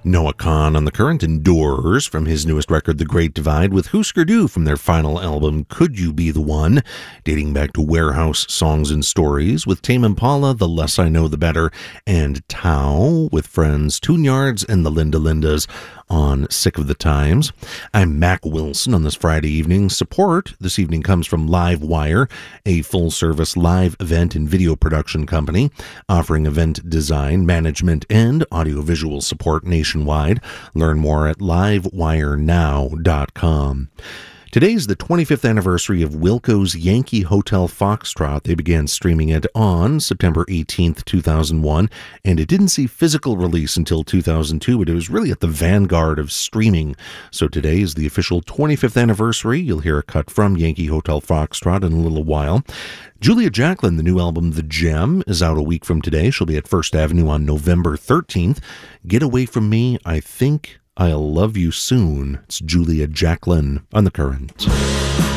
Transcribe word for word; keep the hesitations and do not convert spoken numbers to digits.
Noah Kahan on the current, and Doors from his newest record, The Great Divide, with Husker Du from their final album, Could You Be the One, dating back to Warehouse Songs and Stories, with Tame Impala, The Less I Know the Better, and Tao with friends Tune Yards and the Linda Lindas on Sick of the Times. I'm Mac Wilson on this Friday evening. Support this evening comes from Livewire, a full-service live event and video production company offering event design, management, and audiovisual support nationwide. Learn more at livewire now dot com. Today's the twenty-fifth anniversary of Wilco's Yankee Hotel Foxtrot. They began streaming it on September eighteenth, two thousand one, and it didn't see physical release until two thousand two, but it was really at the vanguard of streaming. So today is the official twenty-fifth anniversary. You'll hear a cut from Yankee Hotel Foxtrot in a little while. Julia Jacklin, the new album The Gem, is out a week from today. She'll be at First Avenue on November thirteenth. Get Away From Me, I Think I'll Love You Soon. It's Julia Jacklin on The Current.